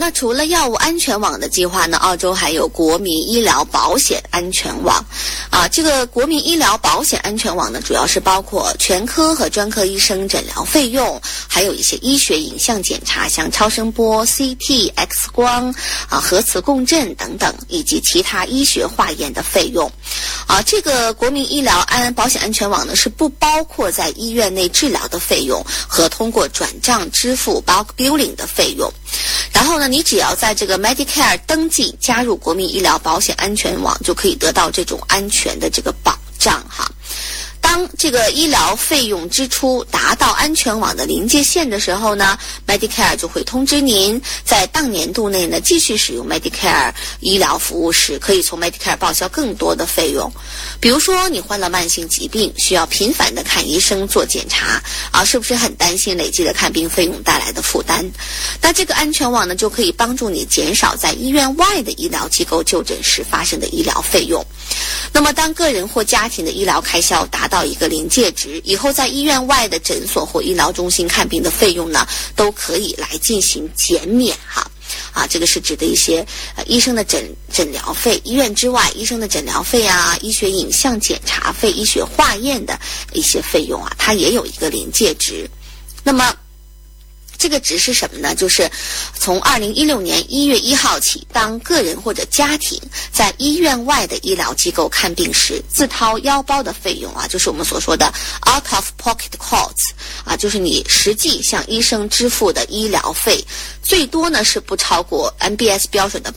那除了药物安全网的计划呢，澳洲还有国民医疗保险安全网这个国民医疗保险安全网呢，主要是包括全科和专科医生诊疗费用，还有一些医学影像检查，像超声波、CT、X 光核磁共振等等，以及其他医学化验的费用这个国民医疗保险安全网呢，是不包括在医院内治疗的费用和通过转账支付 bulk billing 的费用。然后呢，你只要在这个 Medicare 登记加入国民医疗保险安全网，就可以得到这种安全的这个保障哈。当这个医疗费用支出达到安全网的临界线的时候呢， Medicare 就会通知您，在当年度内呢继续使用 Medicare 医疗服务时，可以从 Medicare 报销更多的费用。比如说你患了慢性疾病，需要频繁的看医生做检查是不是很担心累积的看病费用带来的负担？那这个安全网呢，就可以帮助你减少在医院外的医疗机构就诊时发生的医疗费用。那么当个人或家庭的医疗开销达到一个临界值以后，在医院外的诊所或医疗中心看病的费用呢，都可以来进行减免这个是指的一些医生的诊疗费，医院之外医生的诊疗费医学影像检查费、医学化验的一些费用它也有一个临界值。那么这个值是什么呢？就是从2016年1月1号起，当个人或者家庭在医院外的医疗机构看病时，自掏腰包的费用就是我们所说的 out of pocket costs 就是你实际向医生支付的医疗费，最多呢是不超过 MBS 标准的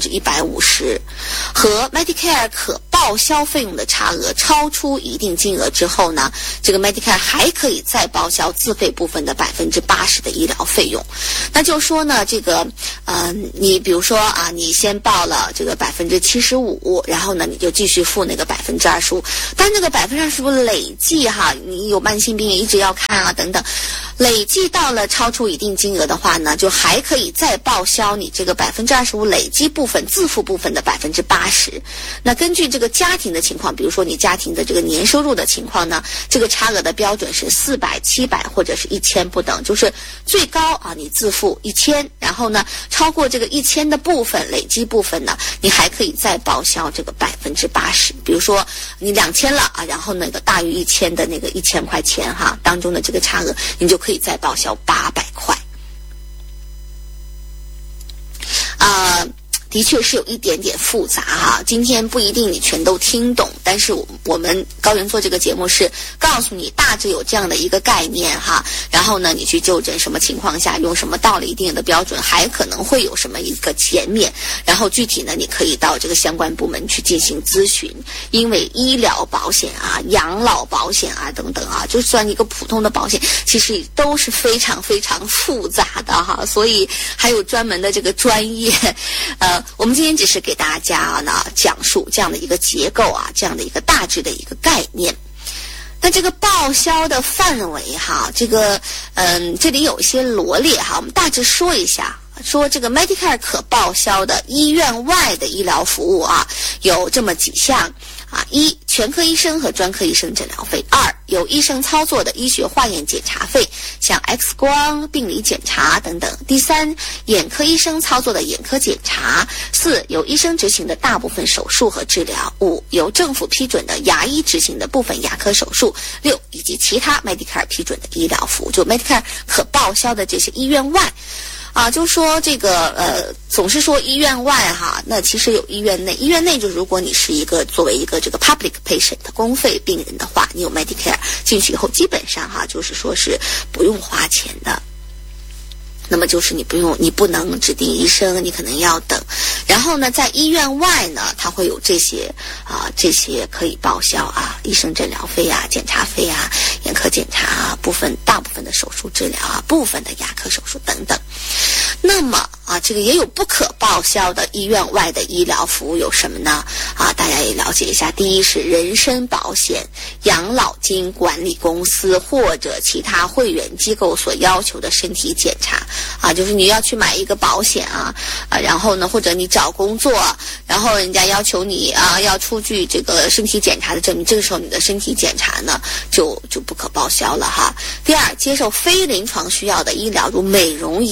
150%，和 Medicare 可报销费用的差额超出一定金额之后呢，这个 Medicare 还可以再报销自费部分的80%的医疗费用。那就说呢，这个你比如说你先报了这个75%，然后呢你就继续付那个25%，但这个25%累计你有慢性病一直要看等等，累计到了超出一定金额的话呢，就还可以再报销你这个25%累计部分自付部分的80%。那根据这个家庭的情况，比如说你家庭的这个年收入的情况呢，这个差额的标准是400、700或者是1000不等，就是最高你自付1000，然后呢超过这个1000的部分累积部分呢，你还可以再报销这个80%。比如说你2000了然后那个大于1000的那个1000块钱当中的这个差额，你就可以再报销800块。的确是有一点点复杂今天不一定你全都听懂，但是我们高原做这个节目是告诉你大致有这样的一个概念然后呢你去就诊什么情况下用什么到了一定的标准还可能会有什么一个减免，然后具体呢你可以到这个相关部门去进行咨询。因为医疗保险养老保险等等就算一个普通的保险其实都是非常非常复杂的所以还有专门的这个专业我们今天只是给大家呢讲述这样的一个结构这样的一个大致的一个概念。那这个报销的范围这个这里有一些罗列我们大致说一下。说这个 Medicare 可报销的医院外的医疗服务有这么几项一、全科医生和专科医生诊疗费；二、由医生操作的医学化验检查费，像 X 光、病理检查等等；第三，眼科医生操作的眼科检查；四、由医生执行的大部分手术和治疗；五、由政府批准的牙医执行的部分牙科手术；六、以及其他 Medicare 批准的医疗服务，就 Medicare 可报销的这些医院外。就说这个总是说医院外那其实有医院内。医院内就是如果你是作为一个这个 public patient 公费病人的话，你有 Medicare 进去以后，基本上就是说是不用花钱的。那么就是你不能指定医生，你可能要等。然后呢，在医院外呢，它会有这些可以报销医生诊疗费检查费眼科检查大部分的手术治疗部分的牙科手术等等。那么这个也有不可报销的医院外的医疗服务有什么呢？大家也了解一下。第一是人身保险、养老金管理公司或者其他会员机构所要求的身体检查就是你要去买一个保险然后呢，或者你找工作，然后人家要求你要出具这个身体检查的证明，这个时候你的身体检查呢就不可报销了第二，接受非临床需要的医疗，如美容医疗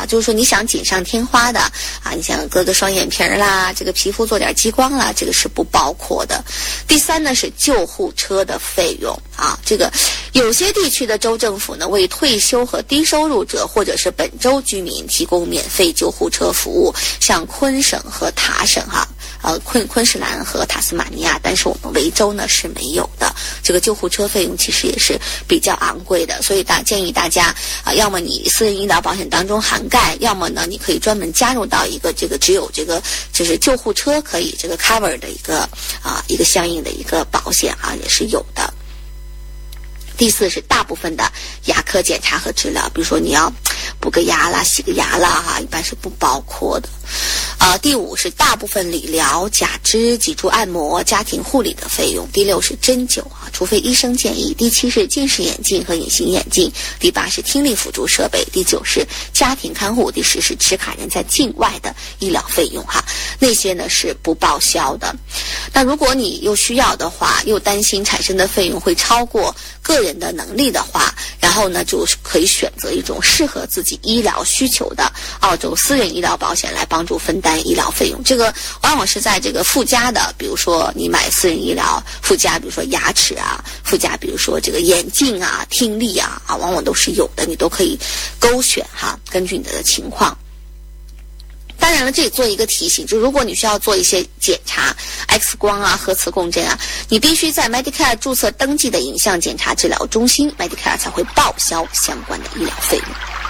就是说你想锦上添花的啊，你想割个双眼皮啦，这个皮肤做点激光啦，这个是不包括的。第三呢是救护车的费用啊，这个有些地区的州政府呢为退休和低收入者或者是本州居民提供免费救护车服务，像昆省和塔省昆士兰和塔斯马尼亚，但是我们维州呢是没有的。这个救护车费用其实也是比较昂贵的，所以建议大家要么你私人医疗保险当中涵盖，要么呢你可以专门加入到一个这个只有这个就是救护车可以这个 cover 的一个相应的一个保险也是有的。第四是大部分的牙科检查和治疗，比如说你要补个牙啦、洗个牙啦一般是不包括的。第五是大部分理疗、假肢、脊柱按摩、家庭护理的费用。第六是针灸除非医生建议。第七是近视眼镜和隐形眼镜。第八是听力辅助设备。第九是家庭看护。第10是持卡人在境外的医疗费用那些呢是不报销的。那如果你又需要的话，又担心产生的费用会超过个人的能力的话，然后呢就可以选择一种适合自己医疗需求的澳洲私人医疗保险来帮助分担医疗费用。这个往往是在这个附加的，比如说你买私人医疗附加，比如说牙齿附加比如说这个眼镜听力往往都是有的，你都可以勾选根据你的情况。当然了，这里做一个提醒，就如果你需要做一些检查 X 光核磁共振你必须在 Medicare 注册登记的影像检查治疗中心 Medicare 才会报销相关的医疗费用。